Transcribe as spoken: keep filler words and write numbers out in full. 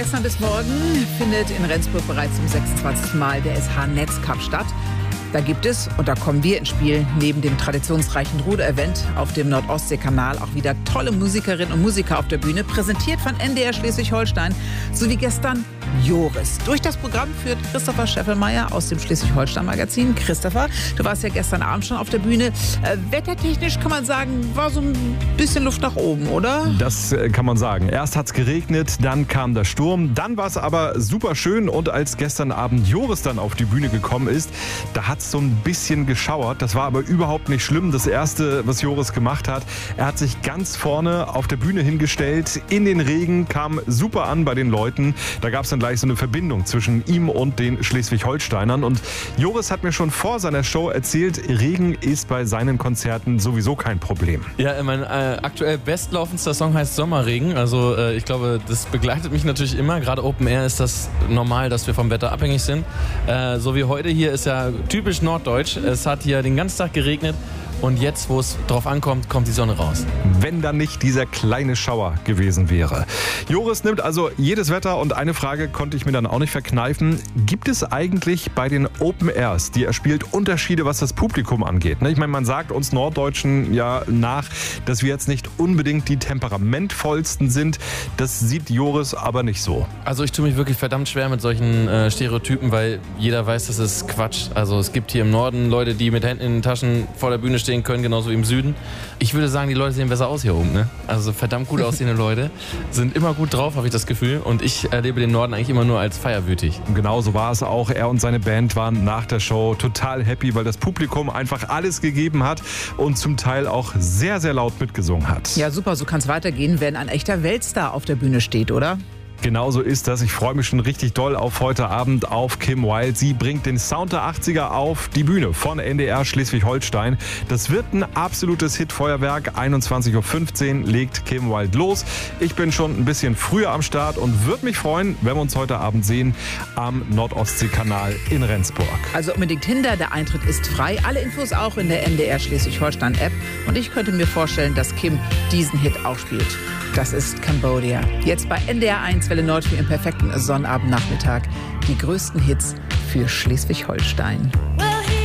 Gestern bis morgen findet in Rendsburg bereits zum sechsundzwanzigsten Mal der S H Netz Cup statt. Da gibt es, und da kommen wir ins Spiel, neben dem traditionsreichen Ruder-Event auf dem Nord-Ostsee-Kanal auch wieder tolle Musikerinnen und Musiker auf der Bühne, präsentiert von N D R Schleswig-Holstein, sowie gestern Joris. Durch das Programm führt Christopher Scheffelmeier aus dem Schleswig-Holstein-Magazin. Christopher, du warst ja gestern Abend schon auf der Bühne. Äh, wettertechnisch kann man sagen, war so ein bisschen Luft nach oben, oder? Das äh, kann man sagen. Erst hat es geregnet, dann kam der Sturm, dann war es aber super schön, und als gestern Abend Joris dann auf die Bühne gekommen ist, da hat es so ein bisschen geschauert. Das war aber überhaupt nicht schlimm. Das Erste, was Joris gemacht hat, er hat sich ganz vorne auf der Bühne hingestellt, in den Regen, kam super an bei den Leuten. Da gab es dann gleich so eine Verbindung zwischen ihm und den Schleswig-Holsteinern. Und Joris hat mir schon vor seiner Show erzählt, Regen ist bei seinen Konzerten sowieso kein Problem. Ja, mein äh, aktuell bestlaufendster Song heißt Sommerregen. Also äh, ich glaube, das begleitet mich natürlich immer. Gerade Open Air ist das normal, dass wir vom Wetter abhängig sind. Äh, so wie heute hier ist ja typisch norddeutsch. Es hat hier den ganzen Tag geregnet. Und jetzt, wo es drauf ankommt, kommt die Sonne raus. Wenn dann nicht dieser kleine Schauer gewesen wäre. Joris nimmt also jedes Wetter, und eine Frage konnte ich mir dann auch nicht verkneifen. Gibt es eigentlich bei den Open Airs, die er spielt, Unterschiede, was das Publikum angeht? Ich meine, man sagt uns Norddeutschen ja nach, dass wir jetzt nicht unbedingt die temperamentvollsten sind. Das sieht Joris aber nicht so. Also ich tue mich wirklich verdammt schwer mit solchen äh, Stereotypen, weil jeder weiß, das ist Quatsch. Also es gibt hier im Norden Leute, die mit Händen in den Taschen vor der Bühne stehen können, genauso wie im Süden. Ich würde sagen, die Leute sehen besser aus hier oben. Ne? Also verdammt gut aussehende Leute sind immer gut drauf, habe ich das Gefühl. Und ich erlebe den Norden eigentlich immer nur als feierwütig. Und genau so war es auch. Er und seine Band waren nach der Show total happy, weil das Publikum einfach alles gegeben hat und zum Teil auch sehr, sehr laut mitgesungen hat. Ja, super, so kann es weitergehen, wenn ein echter Weltstar auf der Bühne steht, oder? Genauso ist das. Ich freue mich schon richtig doll auf heute Abend, auf Kim Wilde. Sie bringt den Sound der achtziger auf die Bühne von N D R Schleswig-Holstein. Das wird ein absolutes Hitfeuerwerk. einundzwanzig Uhr fünfzehn legt Kim Wilde los. Ich bin schon ein bisschen früher am Start und würde mich freuen, wenn wir uns heute Abend sehen am Nord-Ostsee-Kanal in Rendsburg. Also unbedingt hinter, der Eintritt ist frei. Alle Infos auch in der N D R Schleswig-Holstein-App. Und ich könnte mir vorstellen, dass Kim diesen Hit auch spielt. Das ist Cambodia. Jetzt bei N D R eins Welle Nord für Ihren perfekten Sonnabendnachmittag. Die größten Hits für Schleswig-Holstein.